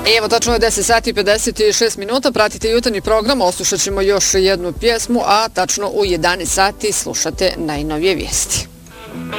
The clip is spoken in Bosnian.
Evo, tačno je 10 sati i 56 minuta, pratite jutarnji program, oslušat ćemo još jednu pjesmu, a tačno u 11 sati slušate najnovije vijesti.